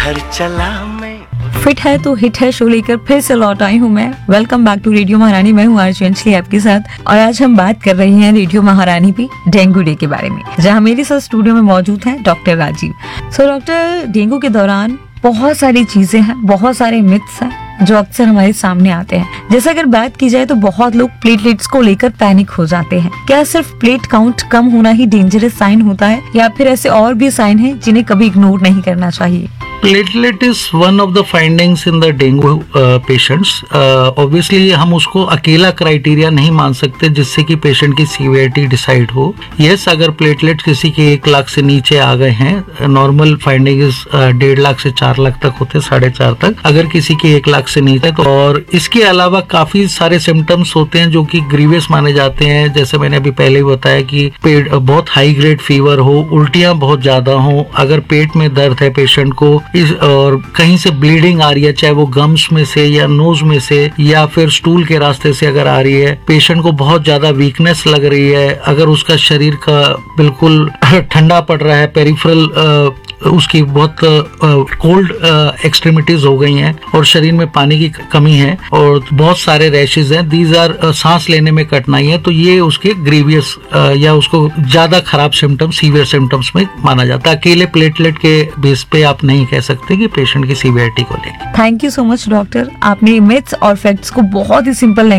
घर चला मैं। फिट है तो हिट है शो लेकर फिर से लौट आई हूँ मैं। वेलकम बैक टू रेडियो महारानी। मैं हूँ आरजे अंजलि आपके साथ और आज हम बात कर रहे हैं रेडियो महारानी पे डेंगू डे के बारे में, जहाँ मेरे साथ स्टूडियो में मौजूद हैं doctor Rajiv. So doctor, dengue के दौरान बहुत सारी चीजें हैं, बहुत सारे मिथ्स हैं जो अक्सर हमारे सामने आते हैं। जैसे अगर बात की जाए तो बहुत लोग प्लेटलेट्स को लेकर पैनिक हो जाते हैं। क्या सिर्फ प्लेट काउंट कम होना ही डेंजरस साइन होता है या फिर ऐसे और भी साइन हैं जिन्हें कभी इग्नोर नहीं करना चाहिए? Platelet is one of the findings in the dengue patients. Obviously हम उसको अकेला क्राइटेरिया नहीं मान सकते जिससे कि पेशेंट की सीवियरिटी डिसाइड हो। यस, अगर प्लेटलेट किसी के 1 लाख से नीचे आ गए हैं, नॉर्मल फाइंडिंग इज 1.5 लाख से 4 लाख तक होते हैं, 4.5 तक। अगर किसी के 1 लाख से नीचे तो, और इसके अलावा काफी सारे सिम्टम्स होते हैं जो कि ग्रीवियस माने जाते हैं। जैसे मैंने अभी पहले ही बताया कि पेट बहुत हाई ग्रेड फीवर हो, उल्टियां बहुत ज्यादा हो, अगर पेट में दर्द है पेशेंट को और कहीं से ब्लीडिंग आ रही है, चाहे वो गम्स में से या नोज में से या फिर स्टूल के रास्ते से अगर आ रही है, पेशेंट को बहुत ज्यादा वीकनेस लग रही है, अगर उसका शरीर का बिल्कुल ठंडा पड़ रहा है, पेरिफेरल उसकी बहुत कोल्ड एक्सट्रीमिटीज हो गई हैं और शरीर में पानी की कमी है और बहुत सारे रैशेज हैं, दीज आर सांस लेने में कठिनाई है, तो ये उसके ग्रीवियस या उसको ज्यादा खराब सिम्टम्स, सीवियर सिम्टम्स में माना जाता है। अकेले प्लेटलेट के बेस पे आप नहीं कह सकते कि पेशेंट की सीवियरिटी को लेकर। Thank you so much doctor, आपने मिथ्स और फैक्ट्स को बहुत ही सिंपल